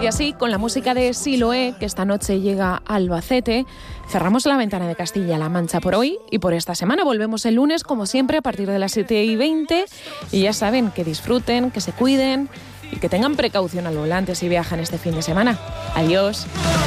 Y así, con la música de Siloé, que esta noche llega a Albacete, cerramos la ventana de Castilla-La Mancha por hoy y por esta semana. Volvemos el lunes, como siempre, a partir de las 7:20. Y ya saben, que disfruten, que se cuiden y que tengan precaución al volante si viajan este fin de semana. Adiós.